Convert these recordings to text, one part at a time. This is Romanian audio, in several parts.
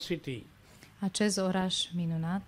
city. Acest oraș minunat.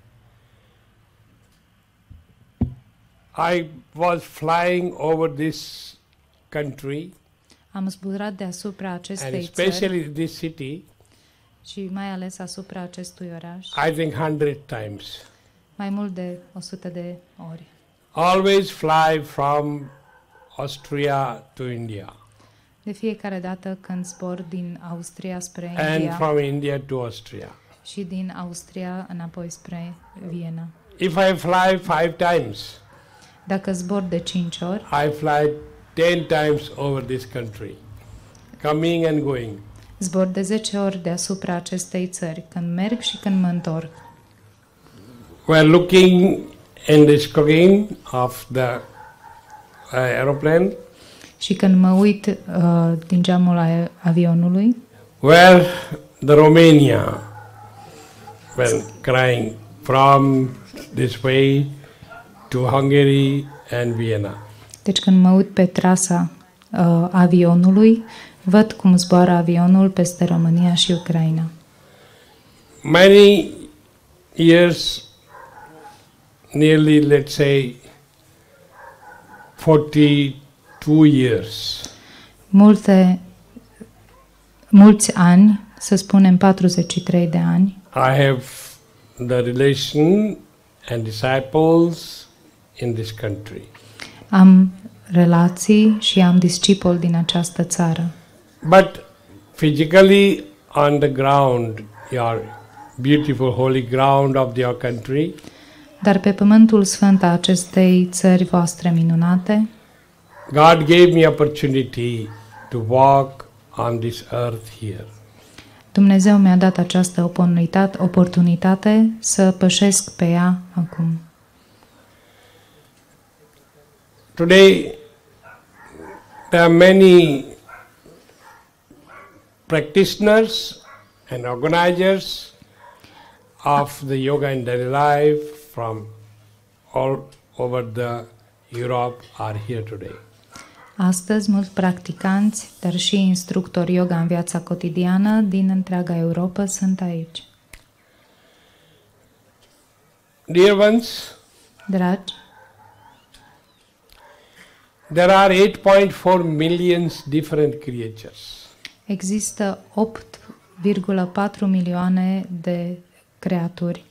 I was flying over this country Am zburat deasupra and acestei especially țări this city, și mai ales asupra acestui oraș, I think 100 times. mai mult de 100 de ori. Always fly from Austria to India De fiecare dată când zbor din Austria spre and India from India to Austria. și din Austria înapoi spre Viena. If I fly 5 times, Dacă zbor de 5 ori, I fly 10 times over this country, coming and going. zbor de 10 ori deasupra acestei țări, când merg și când mă întorc. We're looking in the screen of the aeroplane Și când mă uit din geamul avionului, where the Romania were crying from this way to Hungary and Vienna. deci când mă uit pe trasa avionului, văd cum zboară avionul peste România și Ucraina. Many years, nearly let's say 42 years, Mulți ani, să spunem 43 de ani, I have the relation and disciples in this country. am relații și am discipoli din această țară. But physically on the ground, your beautiful holy ground of your country, Dar pe pământul sfânt a acestei țări voastre minunate, God gave me opportunity to walk on this earth here. Dumnezeu mi-a dat această oportunitate să pășesc pe ea acum. Today, there are many practitioners and organizers of the yoga in daily life from all over the Europe are here today. Astăzi, mulți practicanți, dar și instructori yoga în viața cotidiană din întreaga Europa sunt aici. Dear ones, Dragi, there are 8.4 millions different creatures. există 8,4 milioane de creaturi.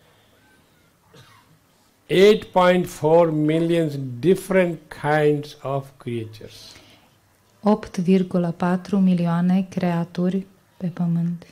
8.4 millions different kinds of creatures. 8,4 milioane creaturi pe pământ.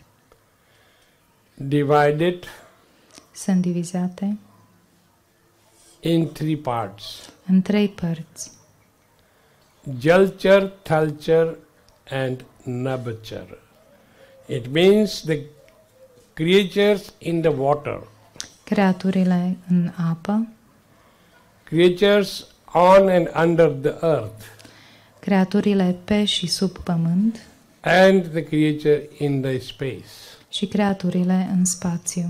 Divided Sunt divizate in 3 parts. în 3 părți. Jalchar, Thalchar and Nabchar. It means the creatures in the water, Creaturile în apă, creatures on and under the earth, creaturile pe și sub pământ and the creature in the space. și creaturile în spațiu.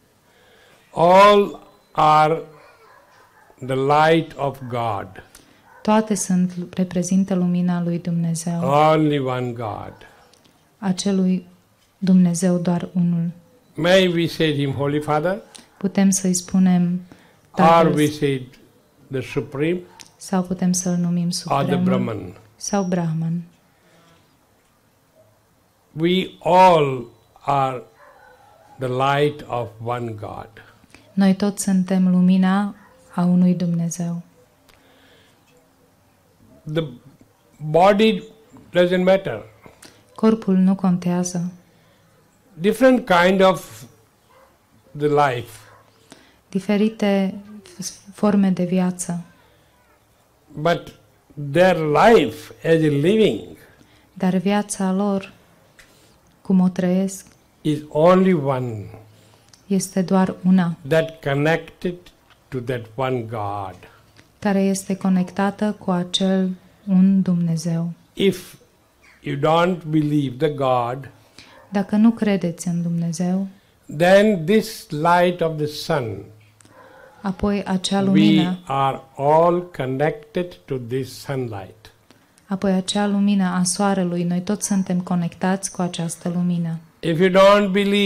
All are the light of God. Toate reprezintă lumina lui Dumnezeu, Only one God. acelui Dumnezeu doar unul. May we say him Holy Father, Putem să-i spunem or Tatăl we say the Supreme, sau putem să-l numim or the Supremul Brahman. sau Brahman. We all are the light of one God. Noi toți suntem lumina a unui Dumnezeu. The body doesn't matter. Corpul nu contează. Different kind of the life, Diferite forme de viață, but their life as a living dar viața lor, cum o trăiesc, is only one este doar una, that connected to that one God. care este conectată cu acel un Dumnezeu. If you don't believe the God, Dacă nu credeți în Dumnezeu, then this light of the sun, apoi acea we lumină, are all connected to this sunlight. apoi acea lumină a soarelui, noi toți suntem conectați cu această lumină. If you don't believe